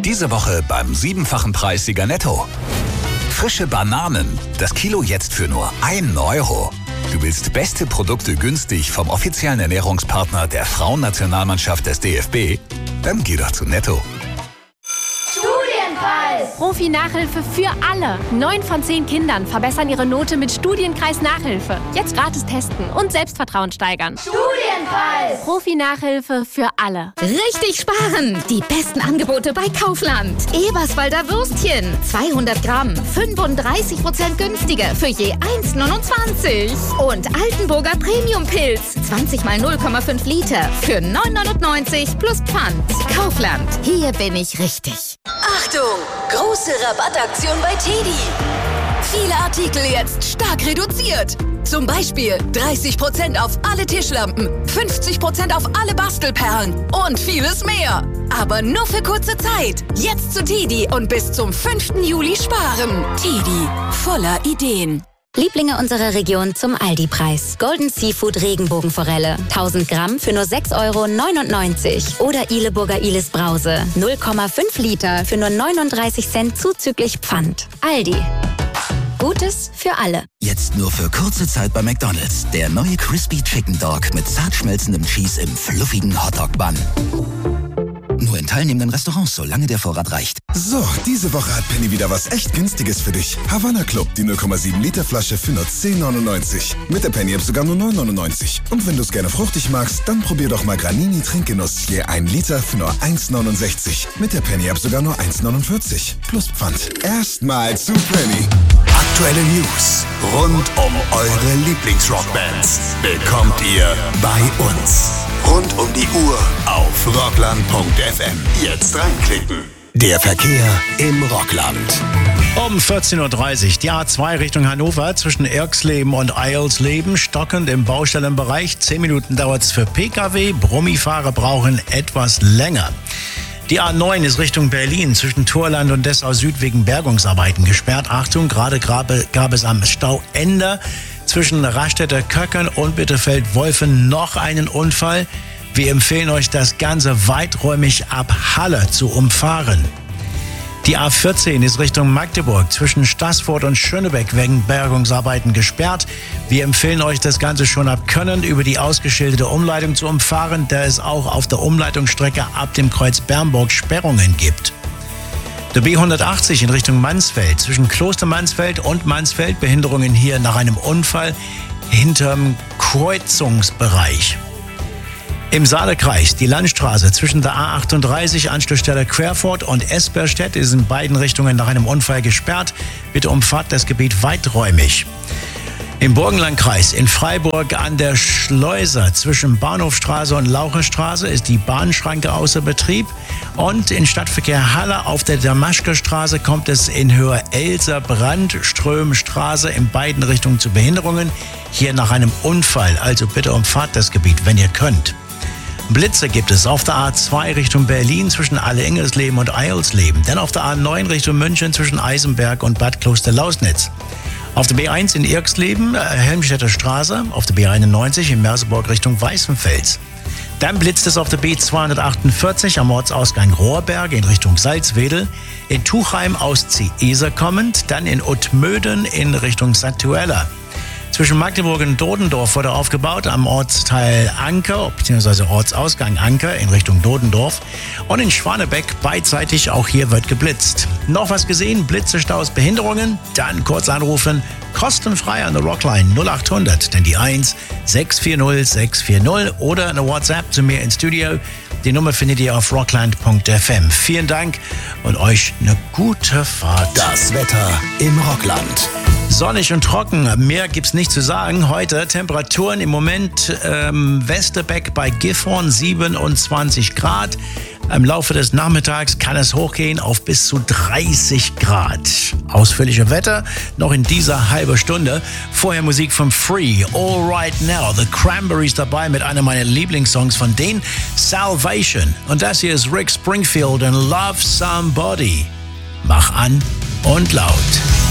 Diese Woche beim 7-fachen Preissieger Netto. Frische Bananen, das Kilo jetzt für nur 1 Euro. Du willst beste Produkte günstig vom offiziellen Ernährungspartner der Frauennationalmannschaft des DFB? Dann geh doch zu Netto. Profi-Nachhilfe für alle. 9 von 10 Kindern verbessern ihre Note mit Studienkreis-Nachhilfe. Jetzt gratis testen und Selbstvertrauen steigern. Studienkreis! Profi-Nachhilfe für alle. Richtig sparen! Die besten Angebote bei Kaufland. Eberswalder Würstchen. 200 Gramm. 35% günstiger für je 1,29. Und Altenburger Premium-Pilz. 20 mal 0,5 Liter für 9,99 plus Pfand. Kaufland. Hier bin ich richtig. Achtung! Große Rabattaktion bei TEDi. Viele Artikel jetzt stark reduziert. Zum Beispiel 30% auf alle Tischlampen, 50% auf alle Bastelperlen und vieles mehr. Aber nur für kurze Zeit. Jetzt zu TEDi und bis zum 5. Juli sparen. TEDi, voller Ideen. Lieblinge unserer Region zum Aldi-Preis. Golden Seafood Regenbogenforelle. 1000 Gramm für nur 6,99 €. Oder Ileburger Ilis Brause. 0,5 Liter für nur 39 Cent zuzüglich Pfand. Aldi. Gutes für alle. Jetzt nur für kurze Zeit bei McDonald's. Der neue Crispy Chicken Dog mit zart schmelzendem Cheese im fluffigen Hotdog-Bun. Nur in teilnehmenden Restaurants, solange der Vorrat reicht. So, diese Woche hat Penny wieder was echt Günstiges für dich. Havanna Club, die 0,7 Liter Flasche für nur 10,99. Mit der Penny-App sogar nur 9,99. Und wenn du es gerne fruchtig magst, dann probier doch mal Granini Trinkgenuss. Je 1 Liter für nur 1,69. Mit der Penny-App sogar nur 1,49. Plus Pfand. Erstmal zu Penny. Aktuelle News rund um eure Lieblingsrockbands bekommt ihr bei uns. Rund um die Uhr auf rockland.fm. Jetzt reinklicken. Der Verkehr im Rockland. Um 14:30 Uhr die A2 Richtung Hannover zwischen Erxleben und Eilsleben stockend im Baustellenbereich. 10 Minuten dauert es für Pkw. Brummifahrer brauchen etwas länger. Die A9 ist Richtung Berlin zwischen Thorland und Dessau Süd wegen Bergungsarbeiten gesperrt. Achtung, gerade gab es am Stauende zwischen Raststätter Köckern und Bitterfeld-Wolfen noch einen Unfall. Wir empfehlen euch, das Ganze weiträumig ab Halle zu umfahren. Die A14 ist Richtung Magdeburg zwischen Staßfurt und Schönebeck wegen Bergungsarbeiten gesperrt. Wir empfehlen euch, das Ganze schon ab Können über die ausgeschilderte Umleitung zu umfahren, da es auch auf der Umleitungsstrecke ab dem Kreuz Bernburg Sperrungen gibt. Der B180 in Richtung Mansfeld zwischen Kloster Mansfeld und Mansfeld, Behinderungen hier nach einem Unfall hinterm Kreuzungsbereich. Im Saale-Kreis die Landstraße zwischen der A38 Anschlussstelle Querfurt und Esperstedt ist in beiden Richtungen nach einem Unfall gesperrt. Bitte umfahrt das Gebiet weiträumig. Im Burgenlandkreis in Freiburg an der Schleuser zwischen Bahnhofstraße und Laucherstraße ist die Bahnschranke außer Betrieb. Und in Stadtverkehr Halle auf der Damaschkerstraße kommt es in Höhe Elser-Brandströmstraße in beiden Richtungen zu Behinderungen. Hier nach einem Unfall, also bitte umfahrt das Gebiet, wenn ihr könnt. Blitze gibt es auf der A2 Richtung Berlin zwischen Alle-Ingelsleben und Eilsleben. Dann auf der A9 Richtung München zwischen Eisenberg und Bad Kloster-Lausnitz. Auf der B1 in Irxleben, Helmstedter Straße. Auf der B91 in Merseburg Richtung Weißenfels. Dann blitzt es auf der B248 am Ortsausgang Rohrberg in Richtung Salzwedel. In Tuchheim aus Ziehesa kommend. Dann in Uttmöden in Richtung Santuella. Zwischen Magdeburg und Dodendorf wurde aufgebaut am Ortsteil Anker, bzw. Ortsausgang Anker in Richtung Dodendorf. Und in Schwanebeck beidseitig, auch hier wird geblitzt. Noch was gesehen? Blitze, Staus, Behinderungen? Dann kurz anrufen. Kostenfrei an der Rockline 0800, denn die 1 640 640 oder eine WhatsApp zu mir ins Studio. Die Nummer findet ihr auf rockland.fm. Vielen Dank und euch eine gute Fahrt. Das Wetter im Rockland. Sonnig und trocken, mehr gibt's nicht zu sagen. Heute Temperaturen im Moment Westerbeck bei Gifhorn 27 Grad. Im Laufe des Nachmittags kann es hochgehen auf bis zu 30 Grad. Ausführliche Wetter noch in dieser halben Stunde. Vorher Musik von Free, All Right Now. The Cranberries dabei mit einer meiner Lieblingssongs von denen, Salvation. Und das hier ist Rick Springfield and Love Somebody. Mach an und laut.